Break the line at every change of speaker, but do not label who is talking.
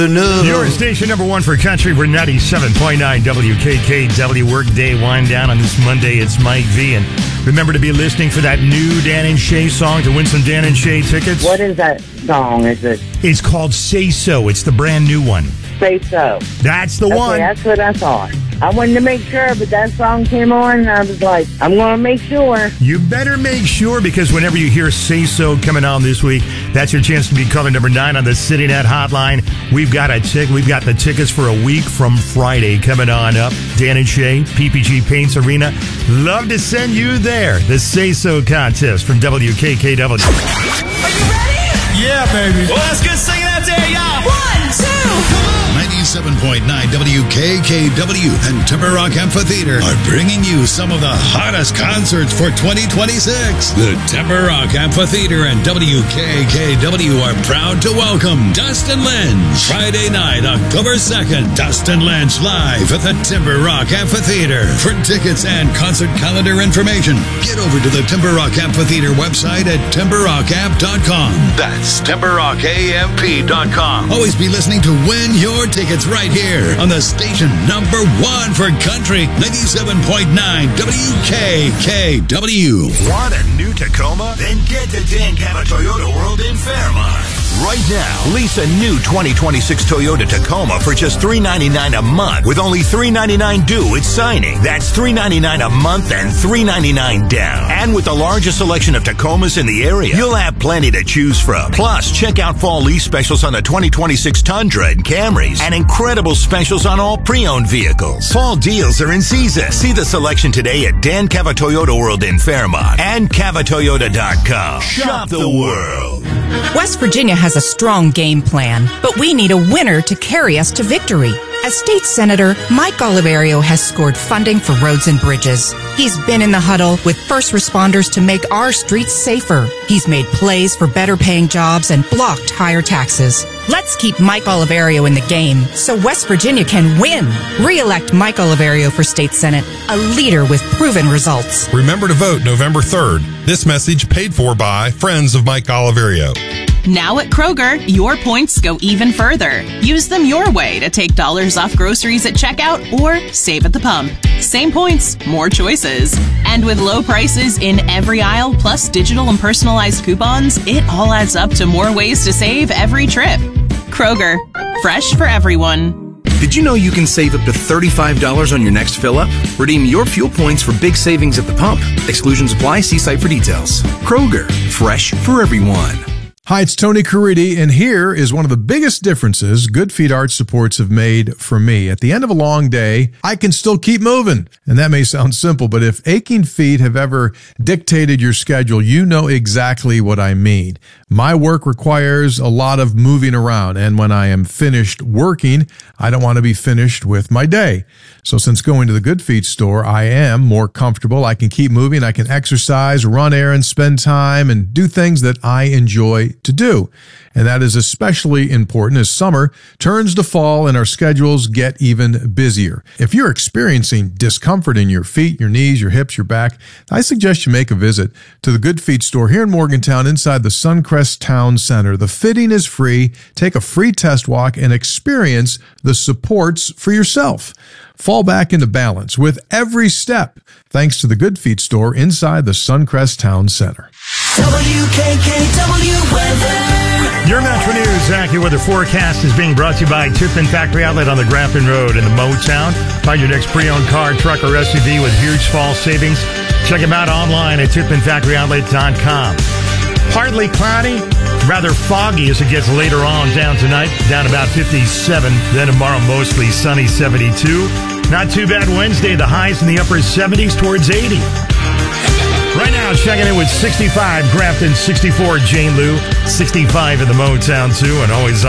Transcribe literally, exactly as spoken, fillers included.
No.
Your station number one for country. We're ninety-seven point nine W K K W. Workday wind down on this Monday. It's Mike V. And remember to be listening for that new Dan and Shay song to win some Dan and Shay tickets.
What is that song? Is it
It's called Say So. It's the brand new one.
Say So?
That's the
Okay,
one.
that's what I thought. I wanted to make sure, but that song came on, and I was like, I'm going to make sure.
You better make sure, because whenever you hear Say So coming on this week, that's your chance to be caller number nine on the CityNet hotline. We've got a tick. We've got the tickets for a week from Friday coming on up. Dan and Shay, P P G Paints Arena. Love to send you there. The Say So contest from W K K W.
Are you ready?
Yeah, baby.
Well, let's get singing out there, y'all. One, two, come on.
ninety-seven point nine W K K W and Timber Rock Amphitheater are bringing you some of the hottest concerts for twenty twenty-six. The Timber Rock Amphitheater and W K K W are proud to welcome Dustin Lynch. Friday night, October second, Dustin Lynch live at the Timber Rock Amphitheater. For tickets and concert calendar information, get over to the Timber Rock Amphitheater website at timber rock amp dot com. That's timber rock amp dot com. Always be listening to win your tickets right here on the station number one for country, ninety-seven point nine W K K W.
Want a new Tacoma? Then get to Dan Cava Toyota World in Fairmont. Right now, lease a new twenty twenty-six Toyota Tacoma for just three hundred ninety-nine dollars a month with only three hundred ninety-nine dollars due at signing. That's three hundred ninety-nine dollars a month and three hundred ninety-nine dollars down. And with the largest selection of Tacomas in the area, you'll have plenty to choose from. Plus, check out fall lease specials on the twenty twenty-six Tundra and Camrys and incredible specials on all pre-owned vehicles. Fall deals are in season. See the selection today at Dan Cava Toyota World in Fairmont and cava toyota dot com. Shop the world.
West Virginia has a strong game plan, but we need a winner to carry us to victory. As state senator, Mike Oliverio has scored funding for roads and bridges. He's been in the huddle with first responders to make our streets safer. He's made plays for better paying jobs and blocked higher taxes. Let's keep Mike Oliverio in the game so West Virginia can win. Re-elect Mike Oliverio for state senate, a leader with proven results.
Remember to vote November third. This message paid for by Friends of Mike Oliverio.
Now at Kroger, your points go even further. Use them your way to take dollars off groceries at checkout or save at the pump. Same points, more choices. And with low prices in every aisle, plus digital and personalized coupons, it all adds up to more ways to save every trip. Kroger, fresh for everyone.
Did you know you can save up to thirty-five dollars on your next fill-up? Redeem your fuel points for big savings at the pump. Exclusions apply. See site for details. Kroger, fresh for everyone.
Hi, it's Tony Caridi, and here is one of the biggest differences Good Feet Arch Supports have made for me. At the end of a long day, I can still keep moving. And that may sound simple, but if aching feet have ever dictated your schedule, you know exactly what I mean. My work requires a lot of moving around, and when I am finished working, I don't want to be finished with my day. So since going to the Good Feet store, I am more comfortable. I can keep moving. I can exercise, run errands, spend time, and do things that I enjoy to do. And that is especially important as summer turns to fall and our schedules get even busier. If you're experiencing discomfort in your feet, your knees, your hips, your back, I suggest you make a visit to the Good Feet store here in Morgantown inside the Suncrest Town Center. The fitting is free. Take a free test walk and experience the supports for yourself. Fall back into balance with every step thanks to the Good Feet store inside the Suncrest Town Center.
W K K W weather.
Your Metro News AccuWeather forecast is being brought to you by Tiffin Factory Outlet on the Grafton Road in the Motown. Find your next pre-owned car, truck, or S U V with huge fall savings. Check them out online at tiffin factory outlet dot com. Partly cloudy, rather foggy as it gets later on down tonight, down about fifty-seven. Then tomorrow, mostly sunny, seventy-two. Not too bad Wednesday, the highs in the upper seventies towards eighty. Right now, checking in with sixty-five, Grafton, sixty-four, Jane Lou, sixty-five in the Motown, too, and always on.